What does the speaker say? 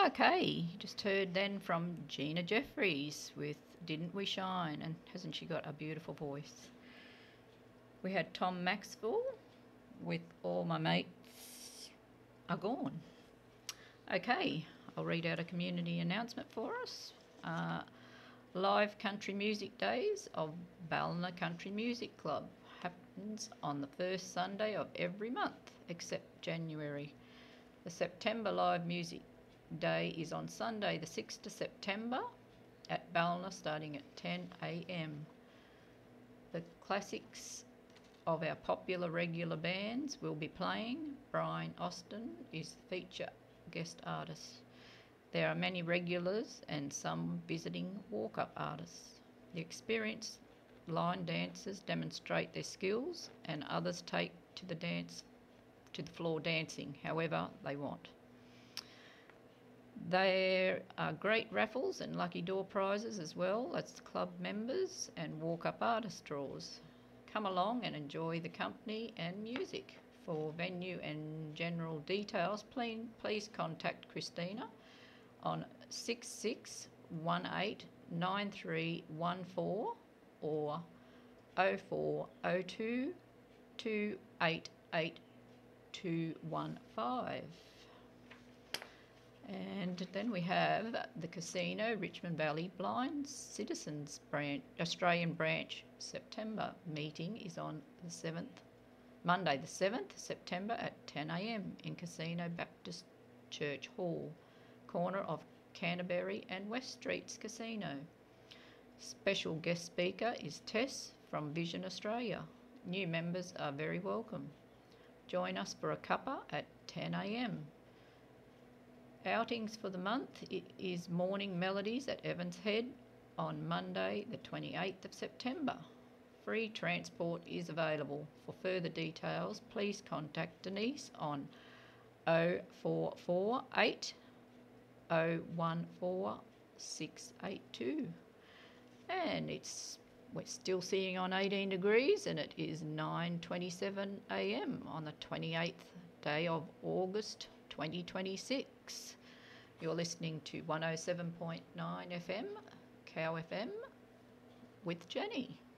Okay, you just heard then from Gina Jeffries with Didn't We Shine, and hasn't she got a beautiful voice? We had Tom Maxwell with All My Mates Are Gone. Okay, I'll read out a community announcement for us. Live Country Music Days of Ballina Country Music Club happens on the first Sunday of every month except January. The September Live Music Day is on Sunday the 6th of September at Ballina starting at 10 a.m. The classics of our popular regular bands will be playing. Brian Austin is the feature guest artist. There are many regulars and some visiting walk-up artists. The experienced line dancers demonstrate their skills and others take to the floor dancing however they want. There are great raffles and lucky door prizes as well as club members and walk-up artist draws. Come along and enjoy the company and music. For venue and general details, please contact Christina on 66189314 or 0402 288 215. And then we have the Casino Richmond Valley Blind Citizens Branch, Australian Branch September meeting is on the Monday the 7th September at 10 a.m. in Casino Baptist Church Hall, corner of Canterbury and West Streets Casino. Special guest speaker is Tess from Vision Australia. New members are very welcome. Join us for a cuppa at 10 a.m. Outings for the month is Morning Melodies at Evans Head on Monday the 28th of September. Free transport is available. For further details, please contact Denise on 0448 014 682. And we're still seeing on 18 degrees and it is 9:27 a.m. on the 28th day of August 2026. You're listening to 107.9 FM, Cow FM with Jenny.